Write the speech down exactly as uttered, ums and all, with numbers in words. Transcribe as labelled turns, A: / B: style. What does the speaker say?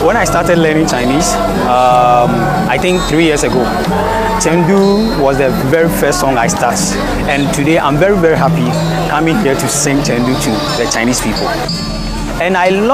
A: when I started learning Chinese, um, I think three years ago, Chengdu was the very first song I started. And today I'm very, very happy coming here to sing Chengdu to the Chinese people. And I love